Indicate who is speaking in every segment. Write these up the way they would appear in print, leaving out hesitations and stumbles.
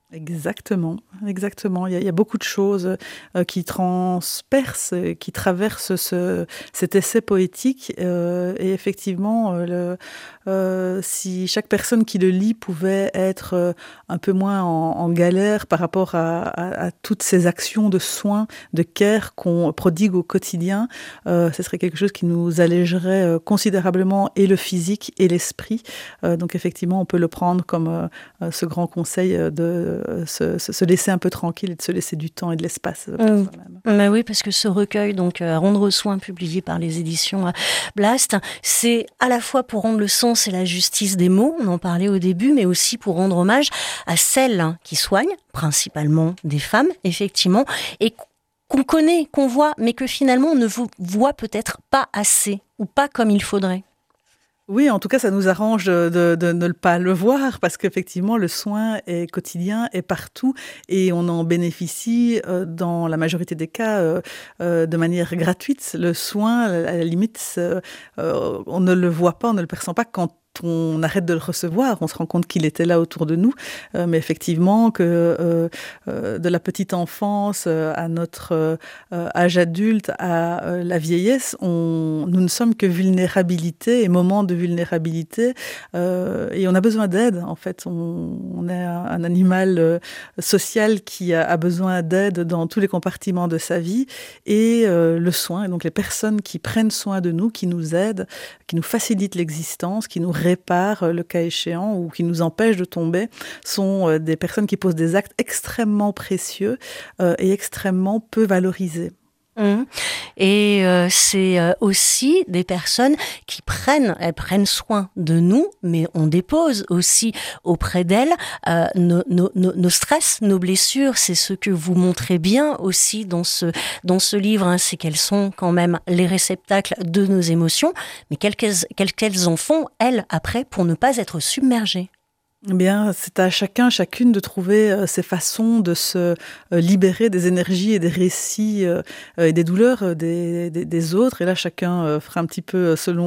Speaker 1: Exactement, exactement. Il y a beaucoup de choses, qui transpercent, qui traversent cet essai poétique, et effectivement, si chaque personne qui le lit pouvait être, un peu moins en galère par rapport à toutes ces actions de soins, de care qu'on prodigue au quotidien, ce serait quelque chose qui nous allégerait, considérablement et le physique et l'esprit. Donc effectivement, on peut le prendre comme, ce grand conseil, de se laisser un peu tranquille et de se laisser du temps et de l'espace pour soi-même.
Speaker 2: Bah oui, parce que ce recueil, donc Rendre soin, publié par les éditions Blast, c'est à la fois pour rendre le sens et la justice des mots, on en parlait au début, mais aussi pour rendre hommage à celles qui soignent, principalement des femmes, effectivement, et qu'on connaît, qu'on voit, mais que finalement on ne voit peut-être pas assez, ou pas comme il faudrait.
Speaker 1: Oui, en tout cas, ça nous arrange de ne pas le voir parce qu'effectivement, le soin est quotidien, est partout et on en bénéficie, dans la majorité des cas, de manière gratuite. Le soin, à la limite, on ne le voit pas, on ne le perçoit pas quand on arrête de le recevoir, on se rend compte qu'il était là autour de nous, mais effectivement que de la petite enfance à notre âge adulte, à la vieillesse, nous ne sommes que vulnérabilité et moments de vulnérabilité, et on a besoin d'aide. En fait, on est un animal social qui a besoin d'aide dans tous les compartiments de sa vie, et le soin, et donc les personnes qui prennent soin de nous, qui nous aident, qui nous facilitent l'existence, qui nous réparent le cas échéant ou qui nous empêchent de tomber, sont des personnes qui posent des actes extrêmement précieux et extrêmement peu valorisés.
Speaker 2: Mmh. Et c'est aussi des personnes qui elles prennent soin de nous, mais on dépose aussi auprès d'elles nos stress, nos blessures. C'est ce que vous montrez bien aussi dans ce livre, hein, c'est qu'elles sont quand même les réceptacles de nos émotions, mais qu'elles en font, elles, après, pour ne pas être submergées.
Speaker 1: Eh bien, c'est à chacun, chacune de trouver ses façons de se libérer des énergies et des récits et des douleurs des autres. Et là, chacun fera un petit peu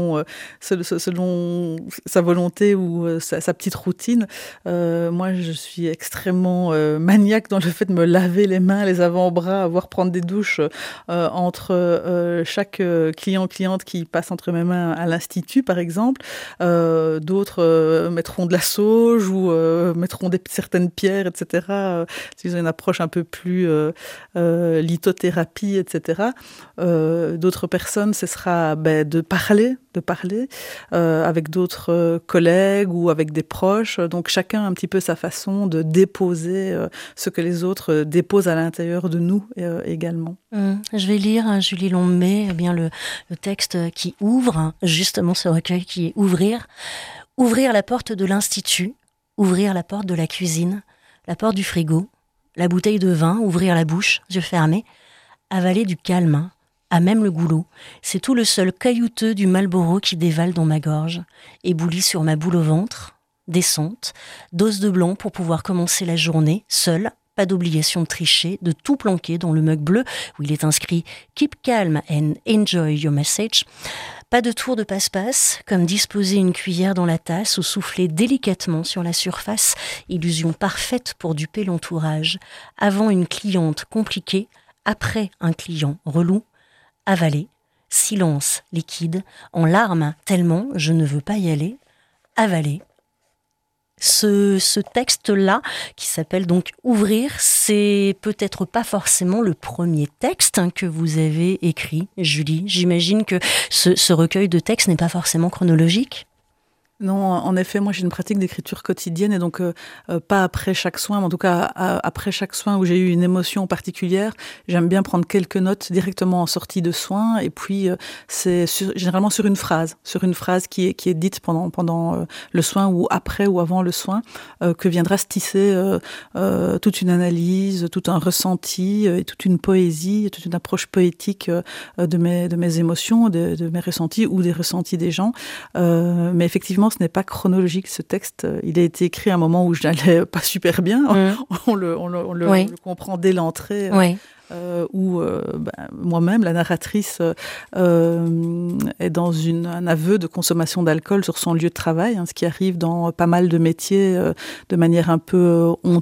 Speaker 1: selon sa volonté ou sa petite routine. Moi, je suis extrêmement maniaque dans le fait de me laver les mains, les avant-bras, voire prendre des douches entre chaque cliente qui passe entre mes mains à l'institut, par exemple. D'autres mettront de la sauge ou mettront certaines pierres, etc. S'ils ont une approche un peu plus lithothérapie, etc. D'autres personnes, ce sera de parler avec d'autres collègues ou avec des proches. Donc chacun a un petit peu sa façon de déposer ce que les autres déposent à l'intérieur de nous également.
Speaker 2: Je vais lire, hein, Julie Lombé, eh bien le texte qui ouvre, hein, justement ce recueil qui est Ouvrir. Ouvrir la porte de l'institut, ouvrir la porte de la cuisine, la porte du frigo, la bouteille de vin, ouvrir la bouche, yeux fermés, avaler du calme, hein, à même le goulot. C'est tout le sol caillouteux du Marlboro qui dévale dans ma gorge, éboulit sur ma boule au ventre, descente, dose de blanc pour pouvoir commencer la journée, seule, pas d'obligation de tricher, de tout planquer dans le mug bleu où il est inscrit « Keep calm and enjoy your message ». Pas de tour de passe-passe, comme disposer une cuillère dans la tasse ou souffler délicatement sur la surface, illusion parfaite pour duper l'entourage. Avant une cliente compliquée, après un client relou, avaler, silence liquide, en larmes tellement je ne veux pas y aller, avaler. Ce texte-là, qui s'appelle donc Ouvrir, c'est peut-être pas forcément le premier texte que vous avez écrit, Julie. J'imagine que ce recueil de textes n'est pas forcément chronologique.
Speaker 1: Non, en effet, moi j'ai une pratique d'écriture quotidienne et donc pas après chaque soin, mais en tout cas après chaque soin où j'ai eu une émotion particulière, j'aime bien prendre quelques notes directement en sortie de soin et puis généralement sur une phrase qui est dite pendant le soin ou après ou avant le soin, que viendra se tisser toute une analyse, tout un ressenti et toute une poésie, toute une approche poétique de mes émotions, de mes ressentis ou des ressentis des gens. Mais effectivement, ce n'est pas chronologique, ce texte. Il a été écrit à un moment où je n'allais pas super bien. On le comprend dès l'entrée.
Speaker 2: Oui.
Speaker 1: Où moi-même, la narratrice, est dans un aveu de consommation d'alcool sur son lieu de travail, ce qui arrive dans pas mal de métiers de manière un peu honteuse.